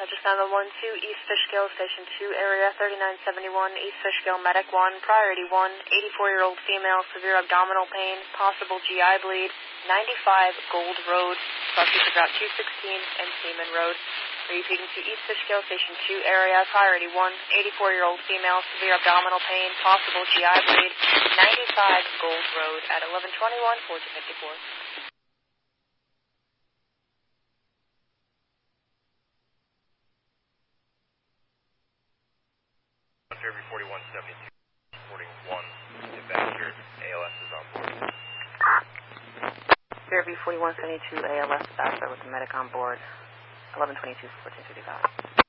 Subject 912, East Fishkill, Station 2, Area 3971, East Fishkill, Medic 1, Priority 1, 84-year-old female, severe abdominal pain, possible GI bleed, 95 Gold Road, suspect is Route 216 and Seaman Road. Repeating to East Fishkill, Station 2, Area, Priority 1, 84-year-old female, severe abdominal pain, possible GI bleed, 95 Gold Road at 1121, 1454. Derby 4172, reporting 1, dispatcher, ALS is on board. Derby 4172, ALS dispatcher with the medic on board, 1122, 1455.